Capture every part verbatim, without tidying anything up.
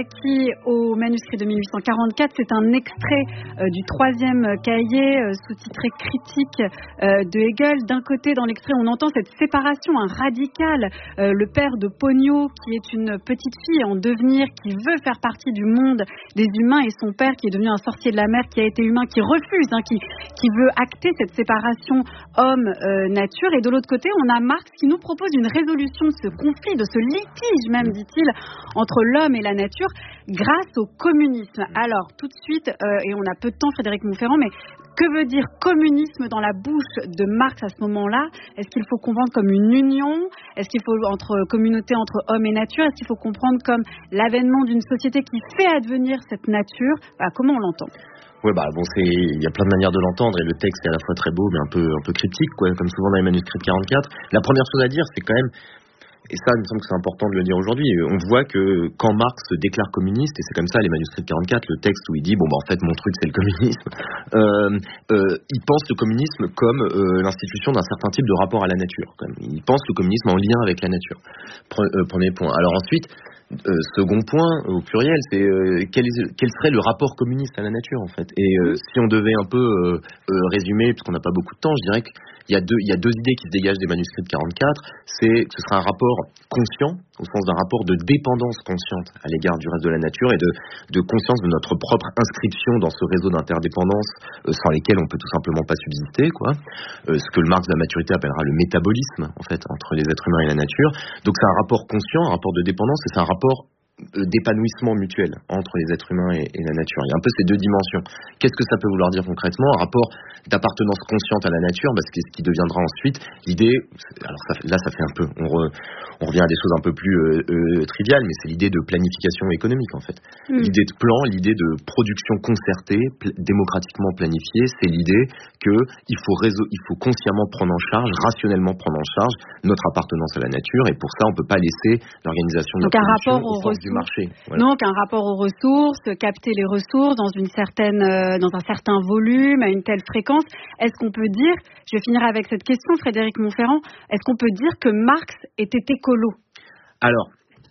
Qui, au manuscrit de mille huit cent quarante-quatre, c'est un extrait euh, du troisième cahier euh, sous-titré Critique euh, de Hegel. D'un côté, dans l'extrait, on entend cette séparation hein, radicale. Euh, le père de Pogno, qui est une petite fille en devenir, qui veut faire partie du monde des humains, et son père, qui est devenu un sorcier de la mer, qui a été humain, qui refuse, hein, qui, qui veut acter cette séparation homme-nature. Et de l'autre côté, on a Marx qui nous propose une résolution de ce conflit, de ce litige même, dit-il, entre l'homme et la nature, grâce au communisme. Alors, tout de suite, euh, et on a peu de temps, Frédéric Montferrand, mais que veut dire communisme dans la bouche de Marx à ce moment-là? Est-ce qu'il faut comprendre comme une union? Est-ce qu'il faut entre communauté, entre homme et nature? Est-ce qu'il faut comprendre comme l'avènement d'une société qui fait advenir cette nature? Bah, comment on l'entend? Ouais, bah bon, c'est, il y a plein de manières de l'entendre, et le texte est à la fois très beau, mais un peu, un peu cryptique, quoi, comme souvent dans les manuscrits de quarante-quatre. La première chose à dire, c'est quand même, et ça, il me semble que c'est important de le dire aujourd'hui, on voit que quand Marx se déclare communiste, et c'est comme ça les manuscrits de quarante-quatre, le texte où il dit bon bah en fait mon truc c'est le communisme, euh, euh, il pense le communisme comme euh, l'institution d'un certain type de rapport à la nature. Quand même. Il pense le communisme en lien avec la nature. Pre- euh, premier point. Alors ensuite, euh, second point au pluriel, c'est euh, quel, est, quel serait le rapport communiste à la nature en fait. Et euh, si on devait un peu euh, euh, résumer, puisqu'on n'a pas beaucoup de temps, je dirais que Il y, a deux, il y a deux idées qui se dégagent des manuscrits de quarante-quatre. C'est que ce sera un rapport conscient, au sens d'un rapport de dépendance consciente à l'égard du reste de la nature, et de, de conscience de notre propre inscription dans ce réseau d'interdépendance euh, sans lesquels on peut tout simplement pas subsister, quoi. Euh, ce que le Marx de la maturité appellera le métabolisme, en fait, entre les êtres humains et la nature. Donc c'est un rapport conscient, un rapport de dépendance, et c'est un rapport d'épanouissement mutuel entre les êtres humains et, et la nature. Il y a un peu ces deux dimensions. Qu'est-ce que ça peut vouloir dire concrètement? Un rapport d'appartenance consciente à la nature, parce que ce qui deviendra ensuite l'idée, alors ça, là ça fait un peu, on, re, on revient à des choses un peu plus euh, euh, triviales, mais c'est l'idée de planification économique en fait. Mmh. L'idée de plan, l'idée de production concertée, pl- démocratiquement planifiée, c'est l'idée qu'il faut, réseau, il faut consciemment prendre en charge, rationnellement prendre en charge notre appartenance à la nature, et pour ça on ne peut pas laisser l'organisation de la production au sens du marché. Voilà. Donc un rapport aux ressources, capter les ressources dans une certaine, euh, dans un certain volume, à une telle fréquence. Est-ce qu'on peut dire, je vais finir avec cette question, Frédéric Montferrand, est-ce qu'on peut dire que Marx était écolo? Alors,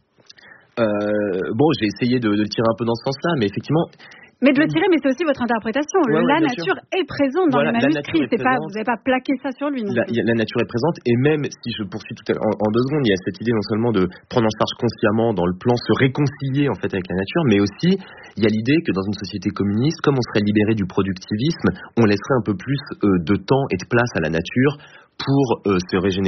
euh, bon, j'ai essayé de, de le tirer un peu dans ce sens-là, mais effectivement. Mais de le tirer, mais c'est aussi votre interprétation. Ouais, la ouais, nature sûr. est présente dans voilà, les manuscrits. C'est pas, vous n'avez pas plaqué ça sur lui. Non la, la nature est présente, et même si je poursuis tout à l'heure, en, en deux secondes, il y a cette idée non seulement de prendre en charge consciemment dans le plan, se réconcilier en fait avec la nature, mais aussi il y a l'idée que dans une société communiste, comme on serait libéré du productivisme, on laisserait un peu plus euh, de temps et de place à la nature pour euh, se régénérer.